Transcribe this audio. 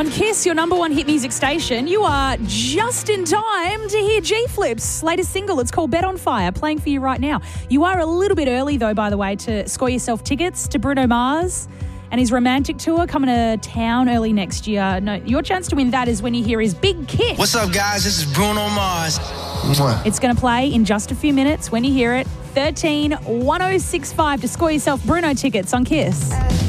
On Kiss, your number one hit music station, you are just in time to hear G-Flip's latest single. It's called Bet on Fire, playing for you right now. You are a little bit early, though, by the way, to score yourself tickets to Bruno Mars and his romantic tour coming to town early next year. No, your chance to win that is when you hear his big kiss. What's up, guys? This is Bruno Mars. It's going to play in just a few minutes. When you hear it, 13 1065 to score yourself Bruno tickets on Kiss.